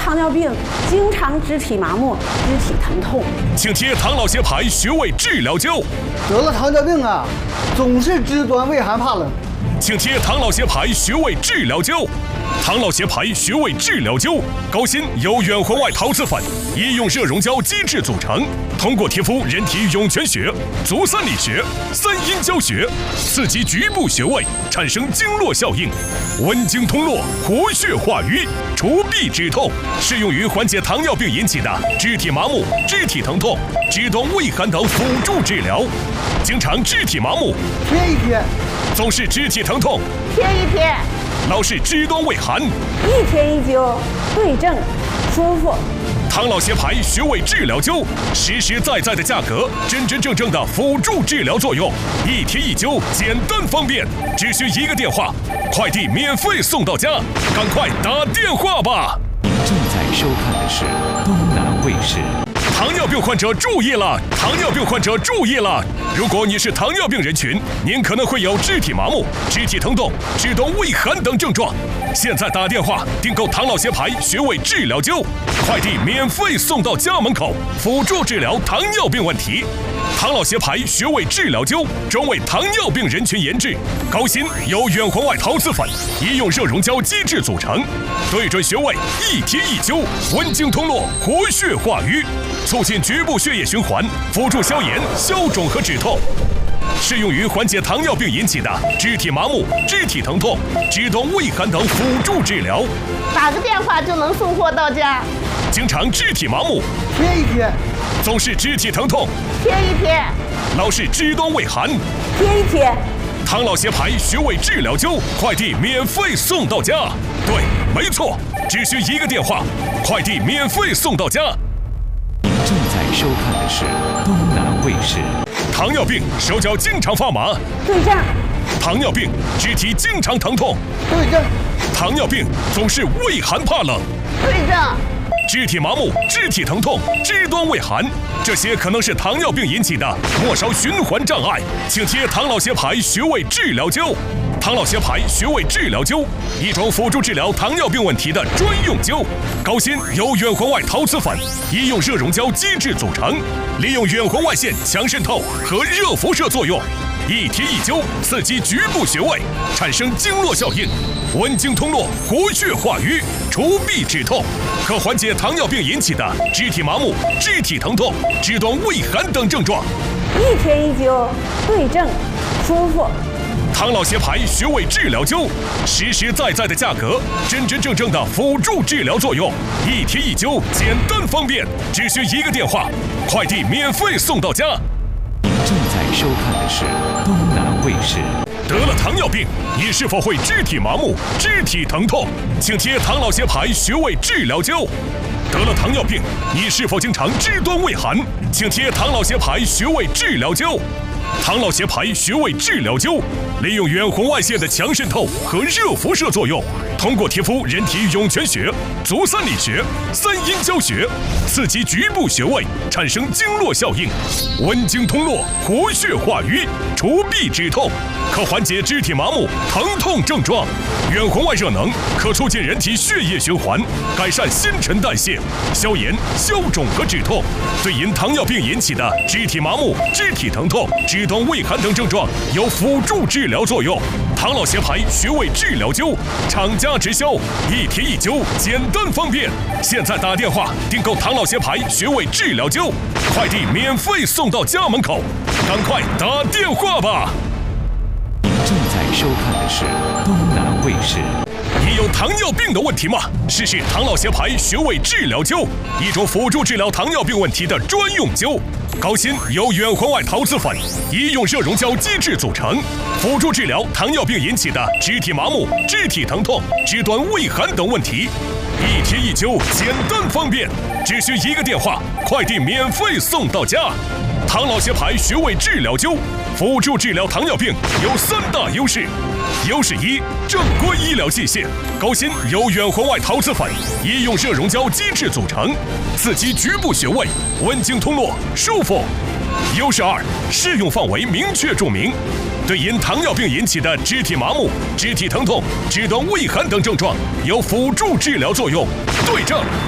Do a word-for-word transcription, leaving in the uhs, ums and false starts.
糖尿病经常肢体麻木、肢体疼痛， 请贴唐老协牌穴位治疗灸。 得了糖尿病啊，总是肢端畏寒怕冷， 请贴唐老协牌穴位治疗灸。唐老协牌穴位治疗灸，高锌由远环外陶瓷粉、医用热熔胶基质组成，通过贴敷人体涌泉穴、足三里穴、三阴交穴，刺激局部穴位，产生经络效应，温经通络，活血化瘀，除痹止痛，适用于缓解糖尿病引起的肢体麻木、肢体疼痛、肢端畏寒等辅助治疗。经常肢体麻木， 贴一贴； 总是肢体疼痛， 贴一贴； 老是肢端畏寒， 一贴一灸，对症舒服。 唐老协牌穴位治疗灸，实实在在的价格，真真正正的辅助治疗作用，一贴一灸，简单方便，只需一个电话，快递免费送到家，赶快打电话吧！ 您正在收看的是东南卫视。 糖尿病患者注意了！糖尿病患者注意了！如果你是糖尿病人群，您可能会有肢体麻木、肢体疼痛、肢端畏寒等症状。现在打电话订购唐老协牌穴位治疗灸，快递免费送到家门口，辅助治疗糖尿病问题。唐老协牌穴位治疗灸专为糖尿病人群研制，高锌由远环外陶瓷粉、医用热熔胶基质组成，对准穴位一贴一灸，温经通络，活血化瘀，促进局部血液循环，辅助消炎、消肿和止痛，适用于缓解糖尿病引起的肢体麻木、肢体疼痛、肢端畏寒等辅助治疗。 打个电话就能送货到家。 经常肢体麻木， 贴一贴； 总是肢体疼痛， 贴一贴； 老是肢端畏寒， 贴一贴。 唐老协牌穴位治疗灸，快递免费送到家。对，没错，只需一个电话，快递免费送到家。 您正在收看的是东南卫视。 糖尿病手脚经常发麻， 对症。 糖尿病肢体经常疼痛， 对症。 糖尿病总是畏寒怕冷， 对症。 肢体麻木、肢体疼痛、肢端畏寒，这些可能是糖尿病引起的末梢循环障碍，请贴唐老协牌穴位治疗灸。唐老协牌穴位治疗灸，一种辅助治疗糖尿病问题的专用灸，高锌由远环外陶瓷粉、医用热熔胶基质组成，利用远环外线强渗透和热辐射作用，一贴一灸，刺激局部穴位，产生经络效应，温经通络，活血化瘀，除痹止痛，可缓解糖尿病引起的肢体麻木、肢体疼痛、肢端畏寒等症状。 一贴一灸，对症舒服。 唐老协牌穴位治疗灸，实实在在的价格，真真正正的辅助治疗作用，一贴一灸，简单方便，只需一个电话，快递免费送到家。 您正在收看的是东南卫视。 得了糖尿病，你是否会肢体麻木、肢体疼痛？请贴唐老协牌穴位治疗灸。得了糖尿病，你是否经常肢端畏寒？请贴唐老协牌穴位治疗灸。唐老协牌穴位治疗灸，利用远红外线的强渗透和热辐射作用，通过贴敷人体涌泉穴、足三里穴、三阴交穴，刺激局部穴位，产生经络效应，温经通络，活血化瘀，除痹止痛，可缓解肢体麻木、疼痛症状。远红外热能可促进人体血液循环，改善新陈代谢，消炎、消肿和止痛，对因糖尿病引起的肢体麻木、肢体疼痛、肢端畏寒等症状有辅助治疗作用。唐老协牌穴位治疗灸，厂家直销，一贴一灸，简单方便。现在打电话订购唐老协牌穴位治疗灸，快递免费送到家门口，赶快打电话吧！ 您正在收看的是东南卫视。 你有糖尿病的问题吗？试试唐老协牌穴位治疗灸，一种辅助治疗糖尿病问题的专用灸。高锌由远环外陶瓷粉、医用热熔胶基质组成，辅助治疗糖尿病引起的肢体麻木、肢体疼痛、肢端畏寒等问题。一贴一灸，简单方便，只需一个电话，快递免费送到家。唐老协牌穴位治疗灸，辅助治疗糖尿病有三大优势。优势一，正规医疗器械，高锌由远环外陶瓷粉、医用热熔胶基质组成，刺激局部穴位，温经通络，舒服。优势二，适用范围明确注明，对因糖尿病引起的肢体麻木、肢体疼痛、肢端畏寒等症状有辅助治疗作用，对症